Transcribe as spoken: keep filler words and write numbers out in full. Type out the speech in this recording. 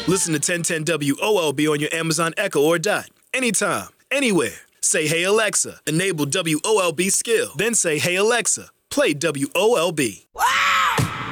Listen to ten ten W O L B on your Amazon Echo or Dot. Anytime, anywhere. Say, hey, Alexa, enable W O L B skill. Then say, hey, Alexa, play W O L B. Wow!